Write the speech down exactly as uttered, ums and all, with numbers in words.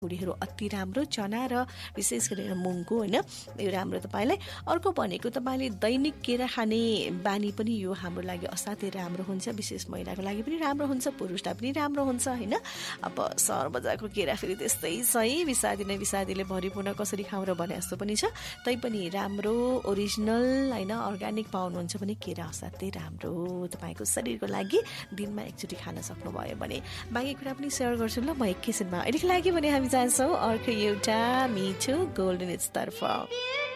गुडीहरू अति राम्रो, चना र विशेष गरेर मुङको होइन यो राम्रो तपाईँलाई। अर्को भनेको तपाईँले दैनिक केरा खाने बानी पनि यो हाम्रो लागि असाध्यै राम्रो हुन्छ, विशेष महिलाको लागि पनि राम्रो हुन्छ, पुरुषलाई पनि राम्रो हुन्छ होइन। अब सहर बजारको केरा फेरि त्यस्तै छ है, विषादी नै विषादीले भरिपूर्ण कसरी खाउँ र भने जस्तो पनि छ। तैपनि राम्रो ओरिजिनल होइन अर्ग्यानिक पाउनुहुन्छ भने केरा असाध्यै राम्रो तपाईँको शरीरको लागि। दिनमा एकचोटि खान सक्नुभयो भने बाँकी कुरा पनि सेयर गर्छु ल म एकैछिनमा। अहिलेको लागि भने हामी जान्छौँ अर्को एउटा मिठो गोल्डन हिट्स तर्फ।